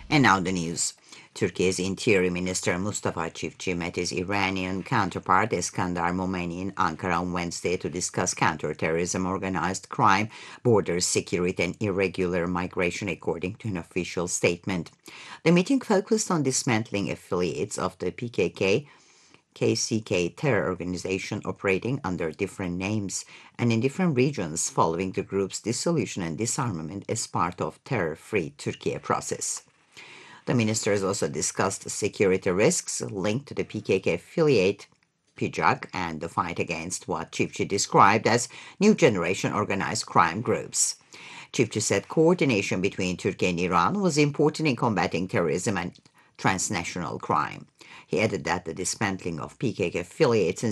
And now the news. Turkey's Interior Minister Mustafa Çiftçi met his Iranian counterpart Eskandar Momeni in Ankara on Wednesday to discuss counterterrorism, organized crime, border security, and irregular migration, according to an official statement. The meeting focused on dismantling affiliates of the KCK terror organization operating under different names and in different regions following the group's dissolution and disarmament as part of terror-free Turkey process. The ministers also discussed security risks linked to the PKK affiliate PJAK and the fight against what Çiftçi described as new generation organized crime groups. Çiftçi said coordination between Turkey and Iran was important in combating terrorism and transnational crime. He added that the dismantling of PKK affiliates and